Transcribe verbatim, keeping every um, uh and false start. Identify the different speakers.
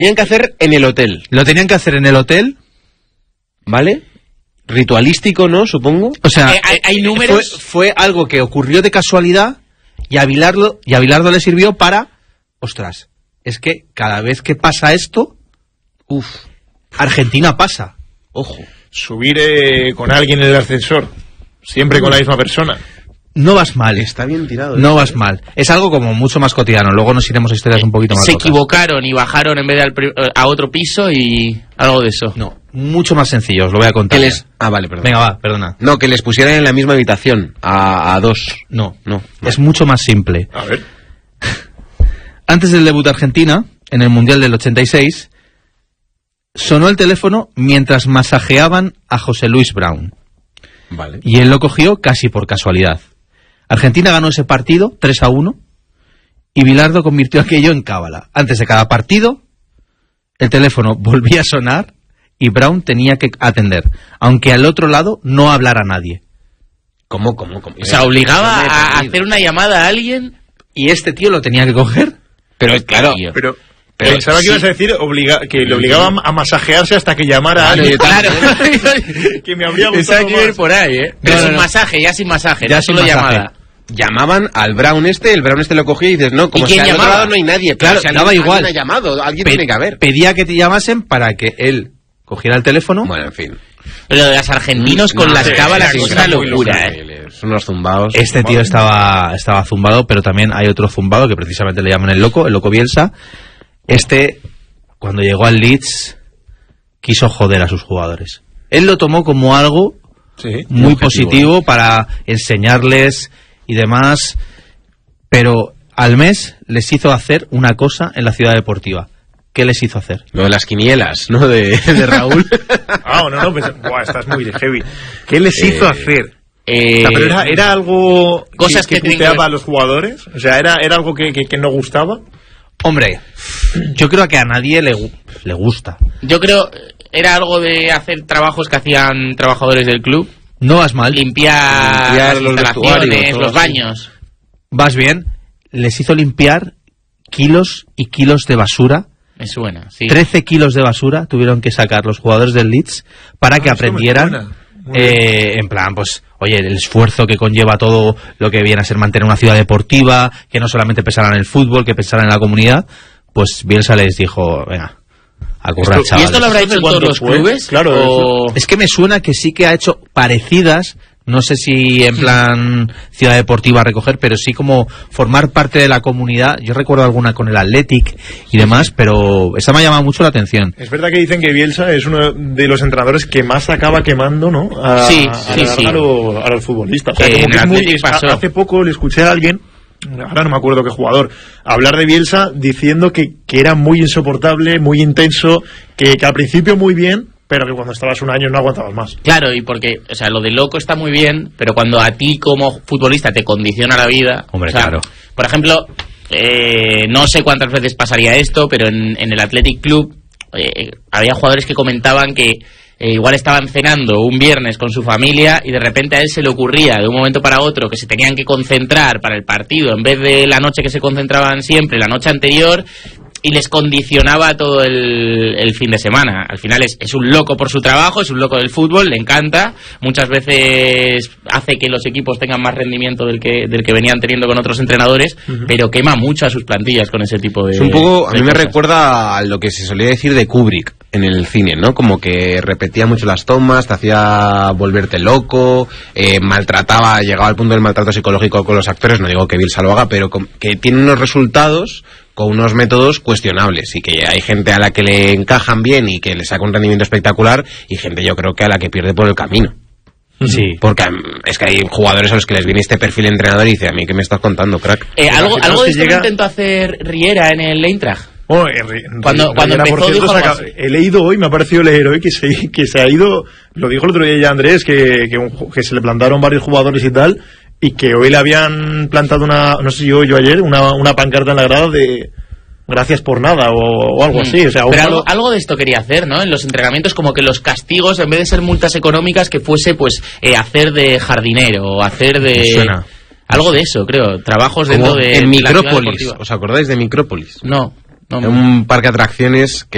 Speaker 1: Tenían que hacer en el hotel.
Speaker 2: Lo tenían que hacer en el hotel.
Speaker 1: ¿Vale? Ritualístico, ¿no? Supongo.
Speaker 2: O sea,
Speaker 3: eh, hay, hay números...
Speaker 2: fue, fue algo que ocurrió de casualidad y a Bilardo, y a Bilardo le sirvió para... Ostras, es que cada vez que pasa esto... Uf, Argentina pasa. Ojo.
Speaker 4: Subir eh, con alguien en el ascensor. Siempre con la misma persona.
Speaker 2: No vas mal.
Speaker 1: Está bien tirado.
Speaker 2: No
Speaker 1: ¿eh?
Speaker 2: vas mal. Es algo como mucho más cotidiano. Luego nos iremos a historias un poquito más
Speaker 3: Se
Speaker 2: locas.
Speaker 3: equivocaron y bajaron en vez de al pri- a otro piso y algo de eso.
Speaker 2: No, mucho más sencillo, os lo voy a contar.
Speaker 1: Que les... Ah, vale, perdón.
Speaker 2: Venga, va, perdona.
Speaker 1: No, que les pusieran en la misma habitación, a, a dos.
Speaker 2: No,
Speaker 1: No.
Speaker 2: es mucho más simple.
Speaker 4: A ver.
Speaker 2: Antes del debut de Argentina, en el Mundial del ochenta y seis, sonó el teléfono mientras masajeaban a José Luis Brown.
Speaker 1: Vale.
Speaker 2: Y él lo cogió casi por casualidad. Argentina ganó ese partido tres a uno y Bilardo convirtió aquello en cábala. Antes de cada partido, el teléfono volvía a sonar y Brown tenía que atender, aunque al otro lado no hablara nadie.
Speaker 1: ¿Cómo, cómo, cómo?
Speaker 3: O sea, obligaba a hacer una llamada a alguien.
Speaker 2: Y este tío lo tenía que coger.
Speaker 1: Pero, claro...
Speaker 3: Tío.
Speaker 4: Pero...
Speaker 1: Pero
Speaker 4: Pensaba que
Speaker 1: sí.
Speaker 4: ibas a decir obliga, que le obligaba a masajearse hasta que llamara a alguien.
Speaker 3: Claro.
Speaker 4: Que me habría
Speaker 3: Pensaba
Speaker 4: gustado
Speaker 3: que iba a ir
Speaker 4: más.
Speaker 3: por ahí, ¿eh? Pero
Speaker 2: No, no,
Speaker 3: sin
Speaker 2: no.
Speaker 3: masaje, ya sin masaje,
Speaker 2: Ya
Speaker 3: no
Speaker 2: sin
Speaker 3: solo
Speaker 2: masaje.
Speaker 3: llamada.
Speaker 1: Llamaban al Brown este, el Brown este lo cogía y dices, no, como
Speaker 3: ¿Y quién
Speaker 1: si al otro
Speaker 3: llamaba?
Speaker 1: lado no hay nadie.
Speaker 2: Claro,
Speaker 1: pero si
Speaker 2: daba
Speaker 1: alguien,
Speaker 2: igual.
Speaker 1: alguien ha llamado, alguien
Speaker 2: Pe-
Speaker 1: tiene que haber.
Speaker 2: Pedía que te llamasen para que él cogiera el teléfono.
Speaker 1: Bueno, en fin.
Speaker 3: Pero de los argentinos con
Speaker 1: No,
Speaker 3: las
Speaker 1: sí,
Speaker 3: cábalas
Speaker 1: sí,
Speaker 3: es
Speaker 1: sí,
Speaker 3: una
Speaker 1: sí,
Speaker 3: locura,
Speaker 1: sí,
Speaker 3: ¿eh?
Speaker 1: Son unos zumbados.
Speaker 2: Este tío estaba, estaba zumbado, pero también hay otro zumbado que precisamente le llaman el loco, el loco Bielsa. Este, cuando llegó al Leeds, quiso joder a sus jugadores. Él lo tomó como algo
Speaker 4: Sí.
Speaker 2: muy
Speaker 1: objetivo,
Speaker 2: positivo para enseñarles y demás, pero al mes les hizo hacer una cosa en la ciudad deportiva. ¿Qué les hizo hacer?
Speaker 1: Lo de las quinielas, ¿no? De, de Raúl.
Speaker 4: Ah, no, no, pues, buah, estás muy de heavy. ¿Qué les hizo
Speaker 1: Eh,
Speaker 4: hacer?
Speaker 3: Eh,
Speaker 4: O sea, pero era, era algo
Speaker 3: Cosas
Speaker 4: que,
Speaker 3: que
Speaker 4: que
Speaker 3: tienen que
Speaker 4: puteaba
Speaker 3: ver-
Speaker 4: a los jugadores. O sea, era, era algo que, que, que no gustaba.
Speaker 2: Hombre, yo creo que a nadie le, gu- le gusta.
Speaker 3: Yo creo, era algo de hacer trabajos que hacían trabajadores del club.
Speaker 2: No vas mal,
Speaker 3: Limpiar,
Speaker 1: Limpiar
Speaker 3: las
Speaker 1: los
Speaker 3: instalaciones,
Speaker 1: vestuarios, todo
Speaker 3: los
Speaker 1: así.
Speaker 3: baños.
Speaker 2: vas bien. Les hizo limpiar kilos y kilos de basura.
Speaker 3: Me suena, sí.
Speaker 2: trece kilos de basura tuvieron que sacar los jugadores del Leeds para que
Speaker 4: Ah, esto me
Speaker 2: aprendieran,
Speaker 4: suena. Muy
Speaker 2: eh, en plan, pues, oye, el esfuerzo que conlleva todo lo que viene a ser mantener una ciudad deportiva, que no solamente pensaran en el fútbol, que pensaran en la comunidad. Pues Bielsa les dijo, venga, a currar,
Speaker 4: Esto-
Speaker 2: chavales.
Speaker 3: ¿Y esto lo habrá hecho en
Speaker 4: ¿Cuánto
Speaker 3: todos los
Speaker 4: fue?
Speaker 3: clubes?
Speaker 4: Claro,
Speaker 3: o...
Speaker 2: Es que me suena que sí que ha hecho parecidas, no sé si en plan ciudad deportiva a recoger, pero sí como formar parte de la comunidad. Yo recuerdo alguna con el Athletic y demás, pero esa me ha llamado mucho la atención.
Speaker 4: Es verdad que dicen que Bielsa es uno de los entrenadores que más acaba quemando, ¿no? A,
Speaker 3: Sí,
Speaker 4: a,
Speaker 3: sí,
Speaker 4: a,
Speaker 3: sí.
Speaker 4: a los, a los futbolistas. O sea,
Speaker 3: Eh,
Speaker 4: como
Speaker 3: en
Speaker 4: que es
Speaker 3: el
Speaker 4: muy-
Speaker 3: Athletic pasó.
Speaker 4: Hace poco le escuché a alguien, ahora no me acuerdo qué jugador, hablar de Bielsa diciendo que, que era muy insoportable, muy intenso, que, que al principio muy bien, pero que cuando estabas un año no aguantabas más.
Speaker 3: Claro, y porque, o sea, lo de loco está muy bien, pero cuando a ti como futbolista te condiciona la vida...
Speaker 2: Hombre,
Speaker 3: o sea,
Speaker 2: claro.
Speaker 3: Por ejemplo, eh, no sé cuántas veces pasaría esto, pero en, en el Athletic Club eh, había jugadores que comentaban que eh, igual estaban cenando un viernes con su familia y de repente a él se le ocurría de un momento para otro que se tenían que concentrar para el partido en vez de la noche que se concentraban siempre, la noche anterior, y les condicionaba todo el, el fin de semana. Al final es, es un loco por su trabajo, es un loco del fútbol, le encanta. Muchas veces hace que los equipos tengan más rendimiento del que del que venían teniendo con otros entrenadores, uh-huh. pero quema mucho a sus plantillas con ese tipo de...
Speaker 1: Es un poco, a mí me
Speaker 3: cosas.
Speaker 1: recuerda a lo que se solía decir de Kubrick en el cine, ¿no? Como que repetía mucho las tomas, te hacía volverte loco, eh, maltrataba, llegaba al punto del maltrato psicológico con los actores. No digo que Bielsa lo haga, pero con, que tiene unos resultados con unos métodos cuestionables, y que hay gente a la que le encajan bien y que le saca un rendimiento espectacular, y gente yo creo que a la que pierde por el camino.
Speaker 2: Sí.
Speaker 1: Porque um, es que hay jugadores a los que les viene este perfil de entrenador y dice, a mí ¿qué me estás contando, crack?
Speaker 3: Eh, algo
Speaker 4: Pero
Speaker 3: algo de
Speaker 4: que
Speaker 3: esto
Speaker 4: llega-
Speaker 3: lo intentó hacer Riera en el Eintracht.
Speaker 4: Oh, eh,
Speaker 3: Cuando-
Speaker 4: Ri-
Speaker 3: cuando
Speaker 4: Riera,
Speaker 3: empezó,
Speaker 4: por cierto,
Speaker 3: dijo
Speaker 4: se
Speaker 3: algo
Speaker 4: acaba-
Speaker 3: así.
Speaker 4: he leído hoy, me ha parecido leer hoy que se, que se ha ido, lo dijo el otro día ya Andrés, que, que, un ju- que se le plantaron varios jugadores y tal, y que hoy le habían plantado una, no sé si yo, yo ayer, una, una pancarta en la grada de gracias por nada o, o algo
Speaker 3: Mm.
Speaker 4: así. O sea, un
Speaker 3: Pero
Speaker 4: palo-
Speaker 3: algo, algo de esto quería hacer, ¿no? En los entrenamientos, como que los castigos, en vez de ser multas económicas, que fuese, pues, eh, hacer de jardinero o hacer de...
Speaker 2: Me suena.
Speaker 3: Algo de eso, creo. Trabajos
Speaker 1: Como
Speaker 3: dentro de...
Speaker 1: en
Speaker 3: de la ciudad
Speaker 1: Micrópolis,
Speaker 3: deportiva.
Speaker 1: ¿os acordáis de Micrópolis?
Speaker 3: No, no.
Speaker 1: Un parque de atracciones que